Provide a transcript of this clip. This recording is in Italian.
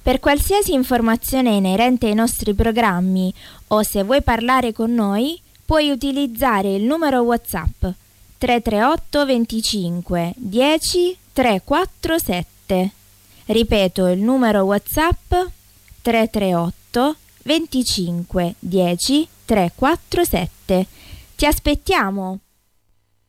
Per qualsiasi informazione inerente ai nostri programmi o se vuoi parlare con noi, puoi utilizzare il numero WhatsApp 338 25 10 347. Ripeto il numero WhatsApp 338 25 10 347. Ti aspettiamo!